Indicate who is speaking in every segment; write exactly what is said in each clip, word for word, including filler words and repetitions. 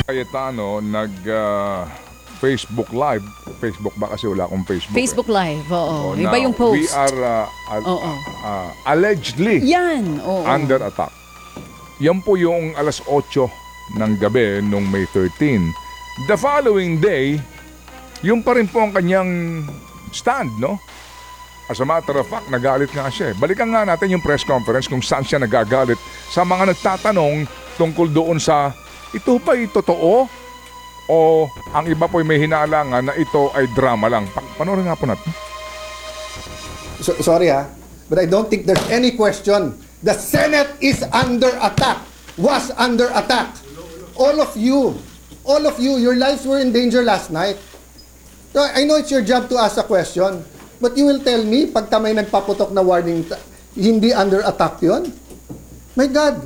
Speaker 1: Cayetano nag uh, Facebook Live. Facebook ba kasi wala akong Facebook.
Speaker 2: Facebook
Speaker 1: eh.
Speaker 2: Live, oo.
Speaker 1: Oh,
Speaker 2: Iba
Speaker 1: now,
Speaker 2: yung post.
Speaker 1: We are uh, al-
Speaker 2: Oo.
Speaker 1: uh, allegedly
Speaker 2: Yan, oo.
Speaker 1: under attack. Yan po yung alas otso ng gabi nung May thirteenth. The following day, yung pa rin po ang kanyang stand, no? As a matter of fact, nagalit nga siya. Balikan nga natin yung press conference kung saan siya nagagalit sa mga nagtatanong tungkol doon sa ito ba'y totoo o ang iba po'y may hinalangan na ito ay drama lang. Pa- Panoorin nga po natin.
Speaker 3: So, sorry ha, but I don't think there's any question. The Senate is under attack, was under attack. All of you, all of you, your lives were in danger last night. So I know it's your job to ask a question, but you will tell me, pag tamay nagpaputok na warning, hindi under attack yon? My God.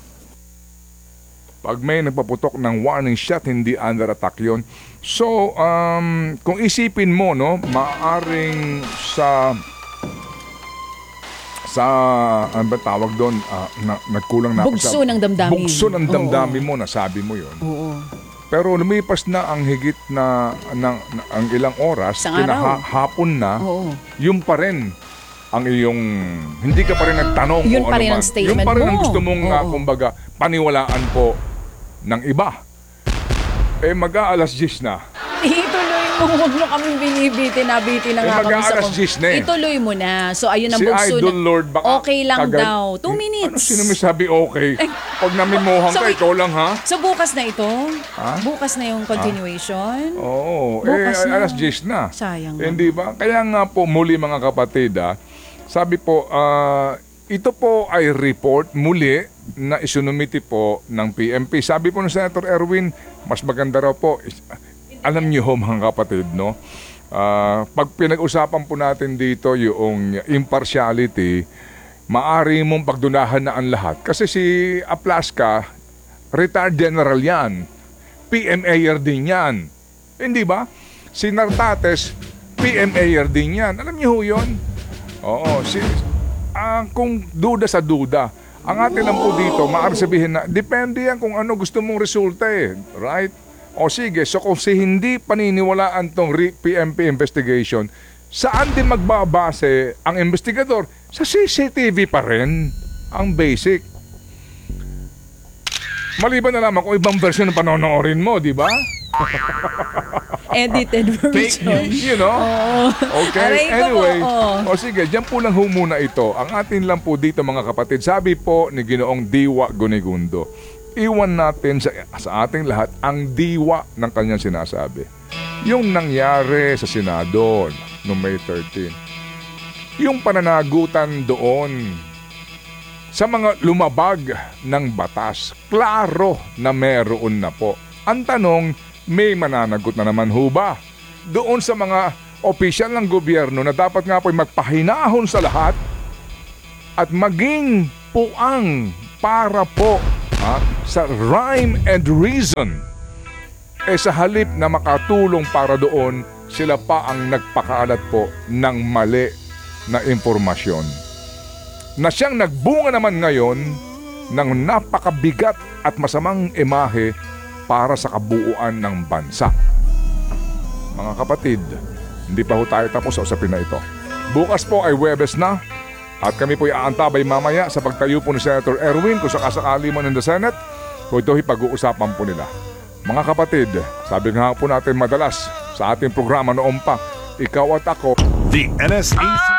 Speaker 1: Pag may nagpaputok ng warning shot, hindi under attack yun. So, um, kung isipin mo, no, maaring sa sa ano ba tawag doon, uh, na, nagkulang na ako
Speaker 2: Bugso
Speaker 1: sa
Speaker 2: ng damdamin.
Speaker 1: bugso ng
Speaker 2: Oo.
Speaker 1: damdamin mo, nasabi mo yun.
Speaker 2: Oo.
Speaker 1: Pero lumipas na ang higit na, ng, na- ang ilang oras,
Speaker 2: Isang araw.
Speaker 1: kinahapon na,
Speaker 2: Oo.
Speaker 1: yung pa rin ang iyong, hindi ka pa rin nagtanong
Speaker 2: Yun
Speaker 1: kung
Speaker 2: pa
Speaker 1: ano
Speaker 2: rin ang
Speaker 1: man.
Speaker 2: statement
Speaker 1: Yun pa rin ang
Speaker 2: mo.
Speaker 1: gusto mong, ah,
Speaker 2: Oo.
Speaker 1: kumbaga, paniwalaan po ng iba. Eh, mag-aalas diyes na.
Speaker 2: Ituloy mo, huwag mo kaming binibitin, nabitin na
Speaker 1: Eh,
Speaker 2: nga kami sa
Speaker 1: mag-aalas
Speaker 2: kom-
Speaker 1: diyes na eh.
Speaker 2: Ituloy mo na. So, ayun ang
Speaker 1: Si
Speaker 2: bugso
Speaker 1: Idol
Speaker 2: na.
Speaker 1: Lord, baka
Speaker 2: Okay lang
Speaker 1: kagal-
Speaker 2: daw. Two
Speaker 1: Ano,
Speaker 2: minutes.
Speaker 1: sino may sabi okay? Pag namimuhang
Speaker 2: So,
Speaker 1: ka,
Speaker 2: wait.
Speaker 1: ikaw lang ha?
Speaker 2: So, bukas na ito?
Speaker 1: Ha?
Speaker 2: Bukas na yung continuation?
Speaker 1: Oo,
Speaker 2: Bukas
Speaker 1: eh,
Speaker 2: na.
Speaker 1: alas diyes na.
Speaker 2: Sayang
Speaker 1: Eh, Hindi ba? Kaya nga po, muli mga kapatid, ah, sabi po, ah, ito po ay report muli na isunumiti po ng P M P. Sabi po ng Senator Erwin, mas maganda raw po. is- Alam niyo ho mga kapatid, no? Ah, pag pinag-usapan po natin dito yung impartiality, maari mong pagdunahan na ang lahat. Kasi si Aplaska, retired general yan. P M A R din yan. Hindi ba? Si Nartates, P M A R din yan. Alam niyo ho yun? Oo. Si, ah, kung duda sa duda, ang atin lang po dito, maaari sabihin na, depende yan kung ano gusto mong resulta eh. Right? O sige, so kung si hindi paniniwalaan tong re- P M P investigation, saan din magbabase ang investigador? Sa C C T V pa rin ang basic. Maliban na lamang kung ibang version ng panonoorin mo, di ba?
Speaker 2: Edited version.
Speaker 1: You know? Okay,
Speaker 2: Aray ko po,
Speaker 1: anyway.
Speaker 2: oo.
Speaker 1: O sige, dyan po lang ho muna ito. Ang atin lang po dito mga kapatid, sabi po ni Ginoong Diwa Gonigundo, iwan natin sa, sa ating lahat ang diwa ng kanyang sinasabi. Yung nangyari sa Senado noong May thirteenth. Yung pananagutan doon sa mga lumabag ng batas. Klaro na meron na po. Ang tanong, may mananagot na naman ho ba? Doon sa mga opisyal ng gobyerno na dapat nga po'y magpahinahon sa lahat at maging puang para po ha, sa rhyme and reason. Eh sa halip na makatulong para doon, sila pa ang nagpakaalat po ng mali na impormasyon. Na siyang nagbunga naman ngayon ng napakabigat at masamang imahe para sa kabuuan ng bansa. Mga kapatid, hindi pa ho tayo tapos sa usapin na ito. Bukas po ay Huwebes na at kami po aantabay mamaya sa pagtayo po ni Senator Erwin kung sakasakali man in the Senate, kung ito pag-uusapan po nila. Mga kapatid, sabi nga po natin madalas sa ating programa noon pa, ikaw at ako,
Speaker 4: The N S A C